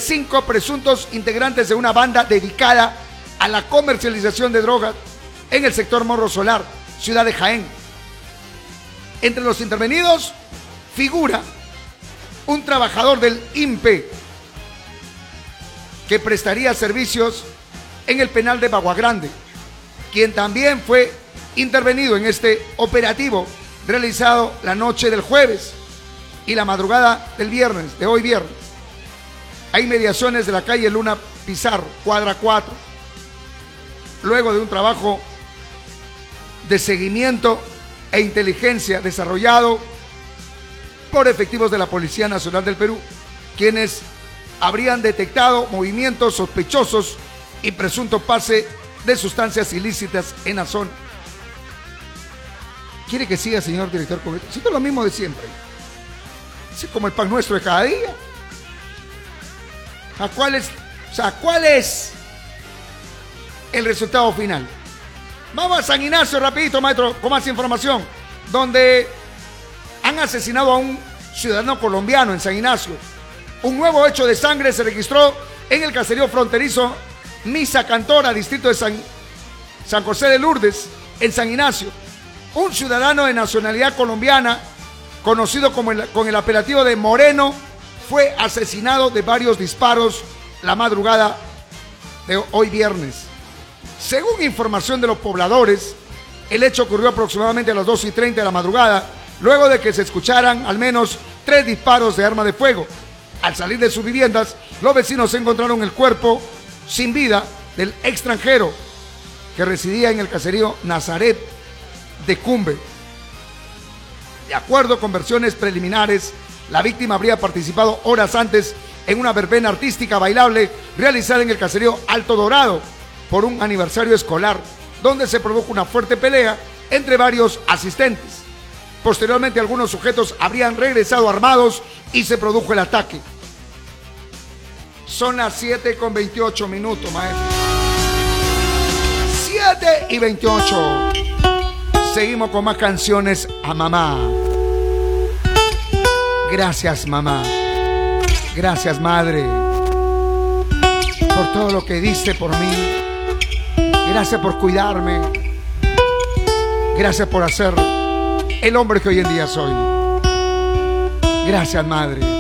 5 presuntos integrantes de una banda dedicada a la comercialización de drogas en el sector Morro Solar, ciudad de Jaén. Entre los intervenidos figura un trabajador del INPE que prestaría servicios en el penal de Bagua Grande, quien también fue intervenido en este operativo realizado la noche del jueves y la madrugada del viernes, de hoy viernes. Hay inmediaciones de la calle Luna Pizarro, cuadra 4. Luego de un trabajo de seguimiento e inteligencia desarrollado por efectivos de la Policía Nacional del Perú, quienes habrían detectado movimientos sospechosos y presunto pase de sustancias ilícitas en la zona. ¿Quiere que siga, señor director? Siento lo mismo de siempre. Así como el pan nuestro de cada día. ¿Cuál es el resultado final? Vamos a San Ignacio rapidito, maestro, con más información, donde han asesinado a un ciudadano colombiano en San Ignacio. Un nuevo hecho de sangre se registró en el caserío fronterizo Misa Cantora, distrito de San José de Lourdes, en San Ignacio. Un ciudadano de nacionalidad colombiana, conocido con el apelativo de Moreno, fue asesinado de varios disparos la madrugada de hoy viernes. Según información de los pobladores, el hecho ocurrió aproximadamente a las 2:30 de la madrugada, luego de que se escucharan al menos 3 disparos de arma de fuego. Al salir de sus viviendas, los vecinos encontraron el cuerpo sin vida del extranjero que residía en el caserío Nazaret de Cumbe. De acuerdo con versiones preliminares, la víctima habría participado horas antes en una verbena artística bailable realizada en el caserío Alto Dorado por un aniversario escolar, donde se produjo una fuerte pelea entre varios asistentes. Posteriormente, algunos sujetos habrían regresado armados y se produjo el ataque. Son las 7:28, maestro. 7:28. Seguimos con más canciones a mamá. Gracias, mamá. Gracias, madre, por todo lo que diste por mí. Gracias por cuidarme. Gracias por hacer el hombre que hoy en día soy. Gracias, madre.